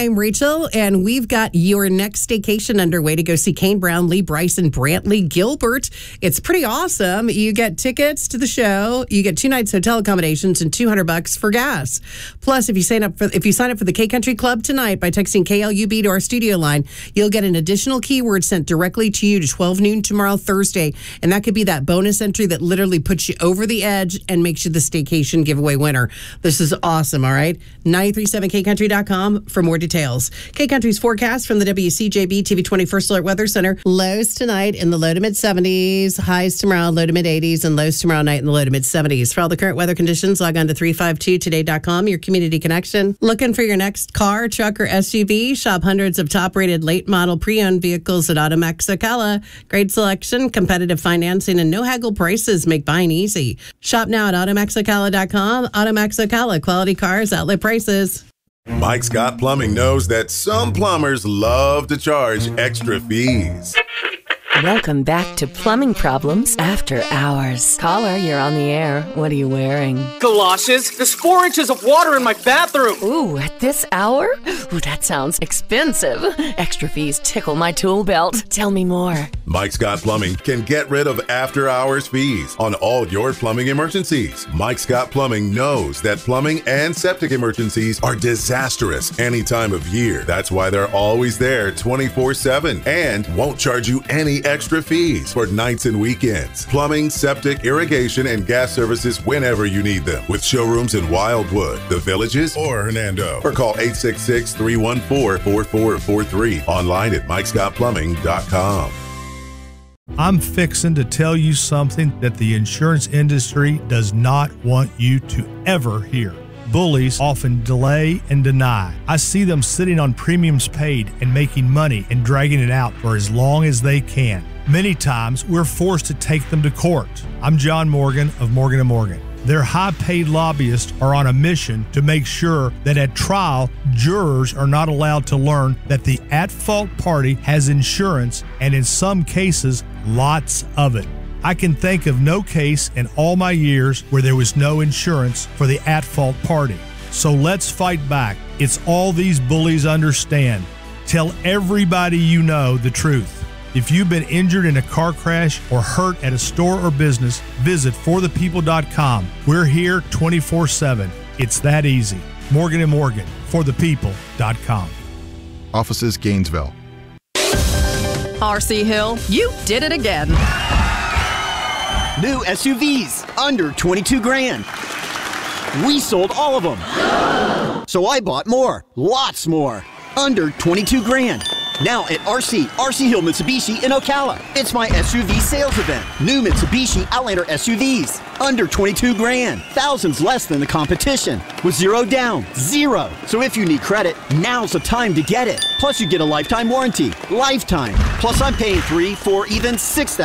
I'm Rachel, and we've got your next staycation underway to go see Kane Brown, Lee Bryson, Brantley Gilbert. It's pretty awesome. You get tickets to the show, you get 2 nights hotel accommodations, and $200 for gas. Plus, if you sign up for the K Country Club tonight by texting KLUB to our studio line, you'll get an additional keyword sent directly to you to 12 noon tomorrow, Thursday, and that could be that bonus entry that literally puts you over the edge and makes you the staycation giveaway winner. This is awesome, all right? 937kcountry.com for more details. K-Country's forecast from the WCJB TV 21st Alert Weather Center. Lows tonight in the low to mid-70s, highs tomorrow low to mid-80s, and lows tomorrow night in the low to mid-70s. For all the current weather conditions, log on to 352today.com, your community connection. Looking for your next car, truck, or SUV? Shop hundreds of top-rated late-model pre-owned vehicles at Automax Ocala. Great selection, competitive financing, and no haggle prices make buying easy. Shop now at automaxocala.com. Automax Ocala, quality cars, outlet prices. Mike Scott Plumbing knows that some plumbers love to charge extra fees. Welcome back to Plumbing Problems After Hours. Caller, you're on the air. What are you wearing? Galoshes. There's 4 inches of water in my bathroom. Ooh, at this hour? Ooh, that sounds expensive. Extra fees tickle my tool belt. Tell me more. Mike Scott Plumbing can get rid of after-hours fees on all your plumbing emergencies. Mike Scott Plumbing knows that plumbing and septic emergencies are disastrous any time of year. That's why they're always there 24/7 and won't charge you any extra fees for nights and weekends. Plumbing, septic, irrigation, and gas services whenever you need them. With showrooms in Wildwood, The Villages, or Hernando. Or call 866-314-4443. Online at MikeScottPlumbing.com. I'm fixing to tell you something that the insurance industry does not want you to ever hear. Bullies often delay and deny. I see them sitting on premiums paid and making money and dragging it out for as long as they can. Many times, we're forced to take them to court. I'm John Morgan of Morgan & Morgan. Their high-paid lobbyists are on a mission to make sure that at trial, jurors are not allowed to learn that the at-fault party has insurance, and in some cases, lots of it. I can think of no case in all my years where there was no insurance for the at-fault party. So let's fight back. It's all these bullies understand. Tell everybody you know the truth. If you've been injured in a car crash or hurt at a store or business, visit forthepeople.com. We're here 24/7. It's that easy. Morgan & Morgan, forthepeople.com. Offices Gainesville. RC Hill, you did it again. New SUVs, under 22 grand. We sold all of them. So I bought more, lots more, under 22 grand. Now at RC Hill Mitsubishi in Ocala. It's my SUV sales event. New Mitsubishi Outlander SUVs, under 22 grand. Thousands less than the competition. With zero down, zero. So if you need credit, now's the time to get it. Plus you get a lifetime warranty. Lifetime. Plus I'm paying $3,000, $4,000, even $6,000